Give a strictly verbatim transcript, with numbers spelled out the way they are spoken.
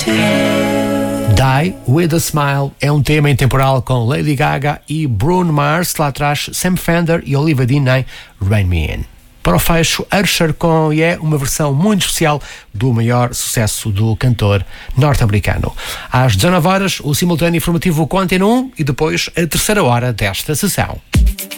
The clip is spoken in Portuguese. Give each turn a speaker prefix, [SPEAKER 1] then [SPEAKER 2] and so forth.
[SPEAKER 1] Die With A Smile é um tema intemporal com Lady Gaga e Bruno Mars, lá atrás Sam Fender e Olivia Dean em Rain Me In. Para o fecho, Usher com Yeah, uma versão muito especial do maior sucesso do cantor norte-americano. Às dezanove horas, o simultâneo informativo continua e depois a terceira hora desta sessão.